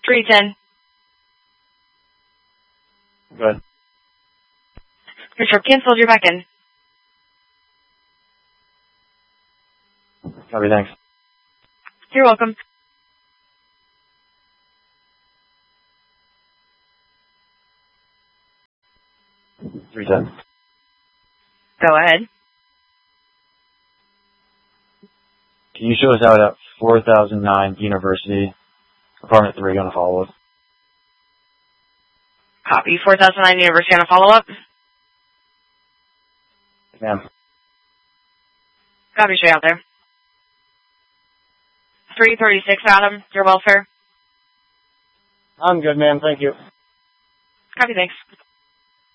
310. Good. Your trip canceled, you're back in. Copy, thanks. You're welcome. $310. Go ahead. Can you show us out at 4009 University, apartment 3 on a follow-up? Copy. 4009 University on a follow-up. Ma'am. Copy, straight out there. 336 Adam, your welfare. I'm good, ma'am. Thank you. Copy, thanks.